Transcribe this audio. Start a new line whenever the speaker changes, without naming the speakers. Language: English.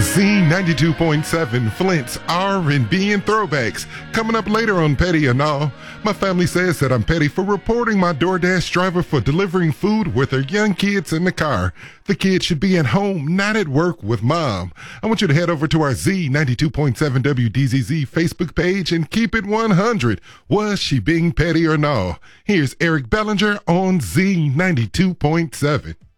Z92.7 Flint's R&B and throwbacks. Coming up later on Petty and All. My family says that I'm petty for reporting my DoorDash driver for delivering food with her young kids in the car. The kids should be at home, not at work with mom. I want you to head over to our Z92.7 WDZZ Facebook page and keep it 100. Was she being petty or no? Here's Eric Bellinger on Z92.7.